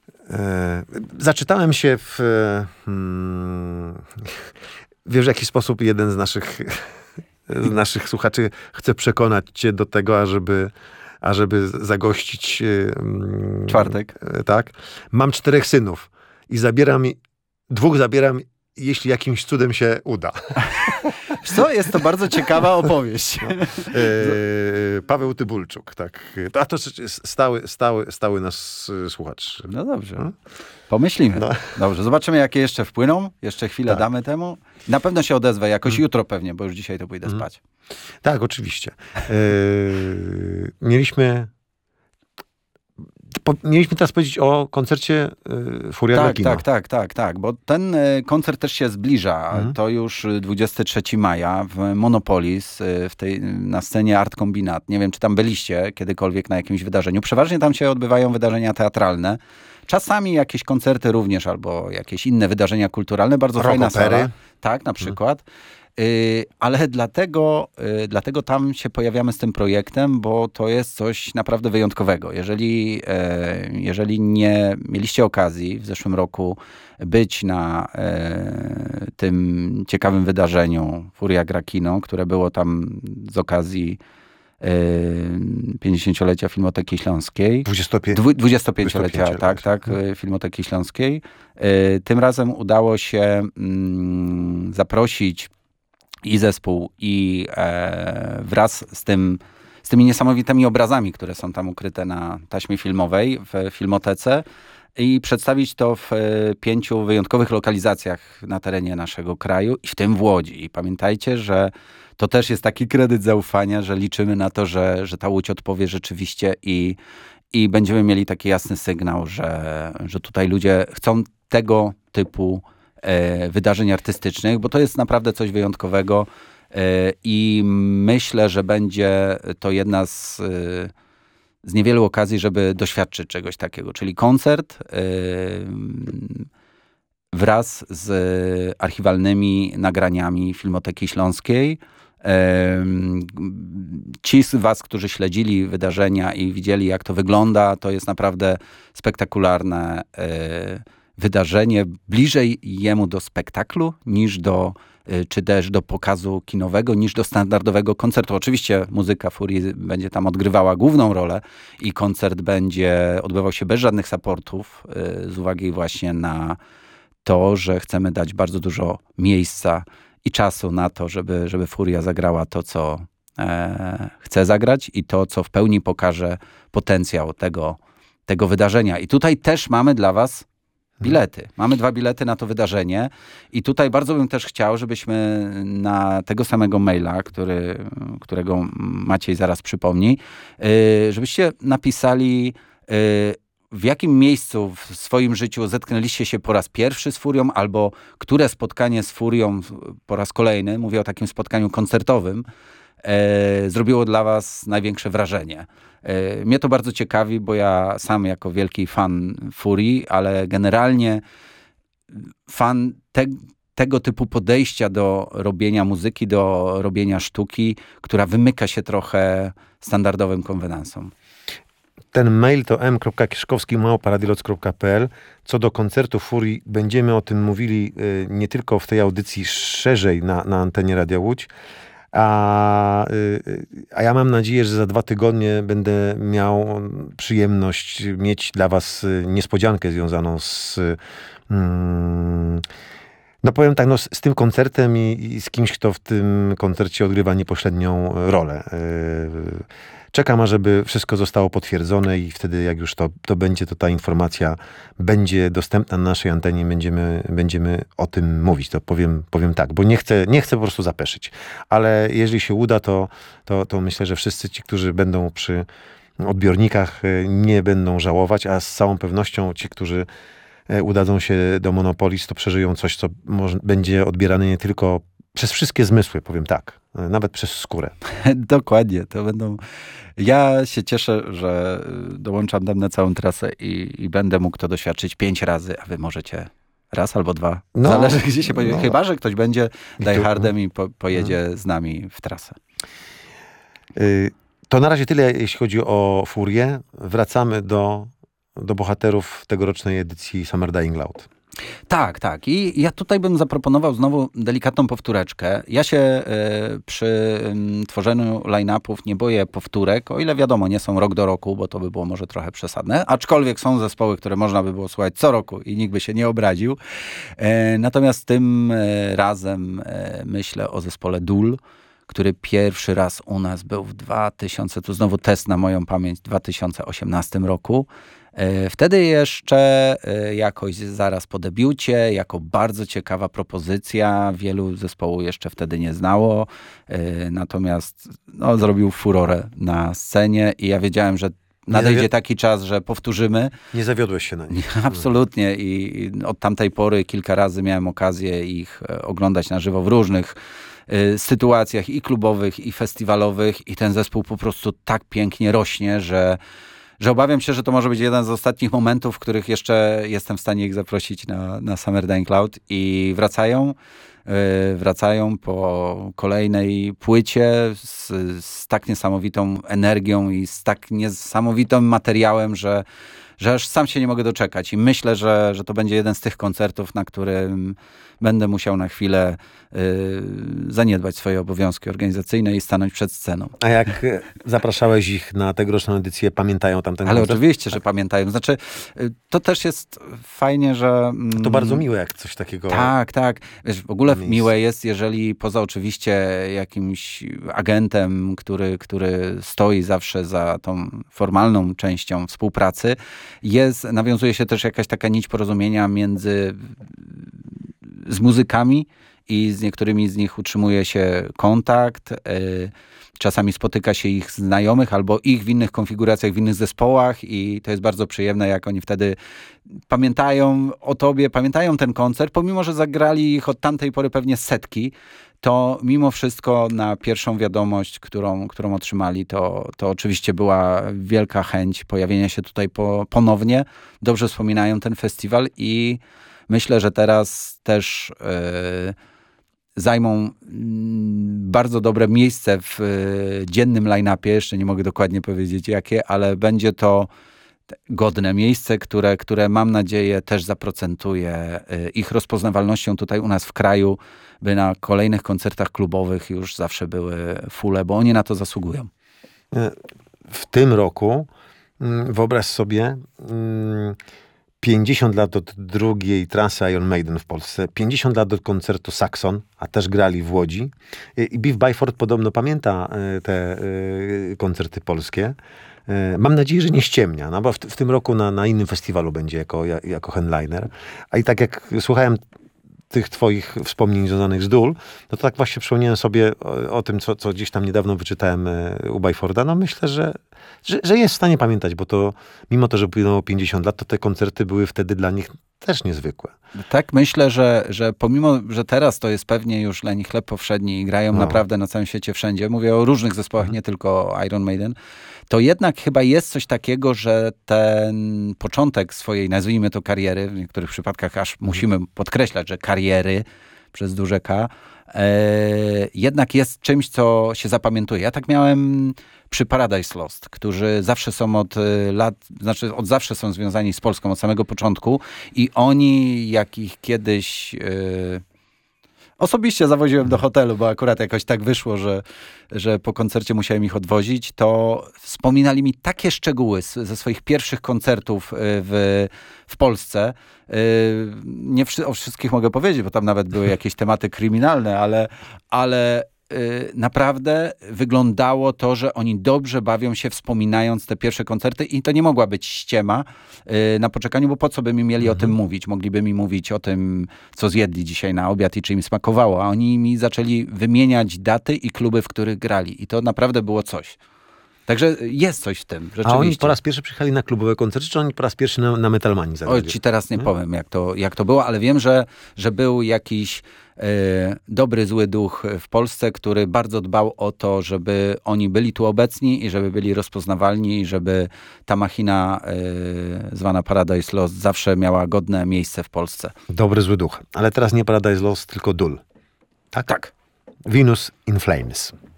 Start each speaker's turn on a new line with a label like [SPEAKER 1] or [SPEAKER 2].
[SPEAKER 1] Zaczytałem się wiesz, w jaki sposób jeden z naszych słuchaczy chce przekonać cię do tego, ażeby zagościć...
[SPEAKER 2] Czwartek.
[SPEAKER 1] Tak. Mam 4 synów i dwóch zabieram, jeśli jakimś cudem się uda.
[SPEAKER 2] Co? Jest to bardzo ciekawa opowieść. No.
[SPEAKER 1] Paweł Tybulczuk, tak. A to stały nasz słuchacz.
[SPEAKER 2] No dobrze. Pomyślimy. No. Dobrze, zobaczymy, jakie jeszcze wpłyną. Jeszcze chwilę damy temu. Na pewno się odezwę jakoś jutro pewnie, bo już dzisiaj to pójdę spać.
[SPEAKER 1] Tak, oczywiście. Mieliśmy teraz powiedzieć o koncercie Furia dla kina.
[SPEAKER 2] Tak, bo ten koncert też się zbliża. To już 23 maja w Monopolis, na scenie Art Kombinat. Nie wiem, czy tam byliście kiedykolwiek na jakimś wydarzeniu. Przeważnie tam się odbywają wydarzenia teatralne. Czasami jakieś koncerty również, albo jakieś inne wydarzenia kulturalne. Bardzo fajna sala. Tak, na przykład. Ale dlatego tam się pojawiamy z tym projektem, bo to jest coś naprawdę wyjątkowego. Jeżeli nie mieliście okazji w zeszłym roku być na tym ciekawym wydarzeniu Furia gra kino, które było tam z okazji 50-lecia Filmoteki Śląskiej. 25-lecia, tak, Filmoteki Śląskiej. Tym razem udało się zaprosić i zespół, i wraz z tymi niesamowitymi obrazami, które są tam ukryte na taśmie filmowej w Filmotece, i przedstawić to w 5 wyjątkowych lokalizacjach na terenie naszego kraju, i w tym w Łodzi. I pamiętajcie, że to też jest taki kredyt zaufania, że liczymy na to, że ta Łódź odpowie rzeczywiście i będziemy mieli taki jasny sygnał, że tutaj ludzie chcą tego typu wydarzeń artystycznych, bo to jest naprawdę coś wyjątkowego i myślę, że będzie to jedna z niewielu okazji, żeby doświadczyć czegoś takiego, czyli koncert wraz z archiwalnymi nagraniami Filmoteki Śląskiej. Ci z was, którzy śledzili wydarzenia i widzieli, jak to wygląda, to jest naprawdę spektakularne wydarzenie, bliżej jemu do spektaklu niż czy też do pokazu kinowego, niż do standardowego koncertu. Oczywiście muzyka Furii będzie tam odgrywała główną rolę i koncert będzie odbywał się bez żadnych supportów, z uwagi właśnie na to, że chcemy dać bardzo dużo miejsca i czasu na to, żeby Furia zagrała to, co chce zagrać, i to, co w pełni pokaże potencjał tego wydarzenia. I tutaj też mamy dla was bilety. Mamy 2 bilety na to wydarzenie i tutaj bardzo bym też chciał, żebyśmy na tego samego maila, którego Maciej zaraz przypomni, żebyście napisali, w jakim miejscu w swoim życiu zetknęliście się po raz pierwszy z Furią, albo które spotkanie z Furią po raz kolejny, mówię o takim spotkaniu koncertowym, zrobiło dla was największe wrażenie. Mnie to bardzo ciekawi, bo ja sam jako wielki fan Furii, ale generalnie fan tego typu podejścia do robienia muzyki, do robienia sztuki, która wymyka się trochę standardowym konwenansom.
[SPEAKER 1] Ten mail to m.kieszkowski@radioloc.pl. Co do koncertu Furii, będziemy o tym mówili nie tylko w tej audycji, szerzej na antenie Radia Łódź, a ja mam nadzieję, że za 2 tygodnie będę miał przyjemność mieć dla was niespodziankę związaną no powiem tak, z tym koncertem i z kimś, kto w tym koncercie odgrywa niepośrednią rolę. Czekam, ażeby wszystko zostało potwierdzone i wtedy, jak już to będzie, to ta informacja będzie dostępna na naszej antenie, będziemy o tym mówić. To powiem tak, bo nie chcę po prostu zapeszyć. Ale jeżeli się uda, to myślę, że wszyscy ci, którzy będą przy odbiornikach, nie będą żałować, a z całą pewnością ci, którzy udadzą się do Monopolis, to przeżyją coś, co będzie odbierane nie tylko przez wszystkie zmysły, powiem tak, nawet przez skórę.
[SPEAKER 2] Dokładnie, to będą... Ja się cieszę, że dołączam tam na całą trasę i będę mógł to doświadczyć 5 razy, a wy możecie raz albo 2. Zależy, gdzie się pojedzie. Chyba że ktoś będzie diehardem i pojedzie z nami w trasę.
[SPEAKER 1] To na razie tyle, jeśli chodzi o Furię. Wracamy do do bohaterów tegorocznej edycji Summer Dying Loud.
[SPEAKER 2] Tak, tak. I ja tutaj bym zaproponował znowu delikatną powtóreczkę. Ja się przy tworzeniu line-upów nie boję powtórek, o ile wiadomo, nie są rok do roku, bo to by było może trochę przesadne, aczkolwiek są zespoły, które można by było słuchać co roku i nikt by się nie obraził. Natomiast tym razem myślę o zespole Dul, który pierwszy raz u nas był w tu znowu test na moją pamięć, 2018 roku. Wtedy jeszcze jakoś zaraz po debiucie, jako bardzo ciekawa propozycja. Wielu zespołu jeszcze wtedy nie znało. Natomiast zrobił furorę na scenie i ja wiedziałem, że nadejdzie taki czas, że powtórzymy.
[SPEAKER 1] Nie zawiodłeś się na nich.
[SPEAKER 2] Absolutnie. I od tamtej pory kilka razy miałem okazję ich oglądać na żywo w różnych sytuacjach i klubowych, i festiwalowych. I ten zespół po prostu tak pięknie rośnie, że obawiam się, że to może być jeden z ostatnich momentów, w których jeszcze jestem w stanie ich zaprosić na Summer Dying Loud. I wracają po kolejnej płycie z tak niesamowitą energią i z tak niesamowitym materiałem, że aż sam się nie mogę doczekać. I myślę, że to będzie jeden z tych koncertów, na którym będę musiał na chwilę zaniedbać swoje obowiązki organizacyjne i stanąć przed sceną.
[SPEAKER 1] A jak zapraszałeś ich na tegoroczną edycję, pamiętają tamten
[SPEAKER 2] Ale
[SPEAKER 1] koncert?
[SPEAKER 2] oczywiście, że pamiętają. Znaczy, to też jest fajnie, że...
[SPEAKER 1] To bardzo miłe, jak coś takiego...
[SPEAKER 2] Tak, tak. Wiesz, w ogóle miłe jest, jeżeli poza oczywiście jakimś agentem, który stoi zawsze za tą formalną częścią współpracy, nawiązuje się też jakaś taka nić porozumienia z muzykami i z niektórymi z nich utrzymuje się kontakt. Czasami spotyka się ich znajomych albo ich w innych konfiguracjach, w innych zespołach i to jest bardzo przyjemne, jak oni wtedy pamiętają o tobie, pamiętają ten koncert, pomimo że zagrali ich od tamtej pory pewnie setki, to mimo wszystko na pierwszą wiadomość, którą otrzymali, to oczywiście była wielka chęć pojawienia się tutaj ponownie. Dobrze wspominają ten festiwal i myślę, że teraz też zajmą bardzo dobre miejsce w dziennym line-upie. Jeszcze nie mogę dokładnie powiedzieć jakie, ale będzie to godne miejsce, które mam nadzieję też zaprocentuje ich rozpoznawalnością tutaj u nas w kraju, by na kolejnych koncertach klubowych już zawsze były fulle, bo oni na to zasługują.
[SPEAKER 1] W tym roku, wyobraź sobie, 50 lat od drugiej trasy Iron Maiden w Polsce, 50 lat od koncertu Saxon, a też grali w Łodzi. I Biff Byford podobno pamięta te koncerty polskie. Mam nadzieję, że nie ściemnia, no bo w tym roku na innym festiwalu będzie jako headliner. A i tak jak słuchałem tych twoich wspomnień związanych z Dul, no to tak właśnie przypomniałem sobie o tym, co gdzieś tam niedawno wyczytałem u Byforda. No myślę, że jest w stanie pamiętać, bo to mimo to, że płynęło 50 lat, to te koncerty były wtedy dla nich też niezwykłe.
[SPEAKER 2] Tak, myślę, że pomimo, że teraz to jest pewnie już dla nich chleb powszedni i grają naprawdę na całym świecie wszędzie, mówię o różnych zespołach, nie tylko o Iron Maiden, to jednak chyba jest coś takiego, że ten początek swojej, nazwijmy to kariery, w niektórych przypadkach aż musimy podkreślać, że kariery przez duże K, jednak jest czymś, co się zapamiętuje. Ja tak miałem przy Paradise Lost, którzy zawsze są od zawsze są związani z Polską, od samego początku i oni, jak ich kiedyś osobiście zawoziłem do hotelu, bo akurat jakoś tak wyszło, że po koncercie musiałem ich odwozić, to wspominali mi takie szczegóły ze swoich pierwszych koncertów w Polsce. Nie o wszystkich mogę powiedzieć, bo tam nawet były jakieś tematy kryminalne, ale naprawdę wyglądało to, że oni dobrze bawią się wspominając te pierwsze koncerty i to nie mogła być ściema na poczekaniu, bo po co by mi mieli o tym mówić? Mogliby mi mówić o tym, co zjedli dzisiaj na obiad i czy im smakowało, a oni mi zaczęli wymieniać daty i kluby, w których grali i to naprawdę było coś. Także jest coś w tym, rzeczywiście.
[SPEAKER 1] A oni po raz pierwszy przyjechali na klubowe koncerty, czy oni po raz pierwszy na Metalmanii zagrali?
[SPEAKER 2] Oj, ci teraz nie powiem, jak to było, ale wiem, że był jakiś dobry, zły duch w Polsce, który bardzo dbał o to, żeby oni byli tu obecni i żeby byli rozpoznawalni i żeby ta machina zwana Paradise Lost zawsze miała godne miejsce w Polsce.
[SPEAKER 1] Dobry, zły duch. Ale teraz nie Paradise Lost, tylko Dul. Tak?
[SPEAKER 2] Tak.
[SPEAKER 1] Venus in Flames.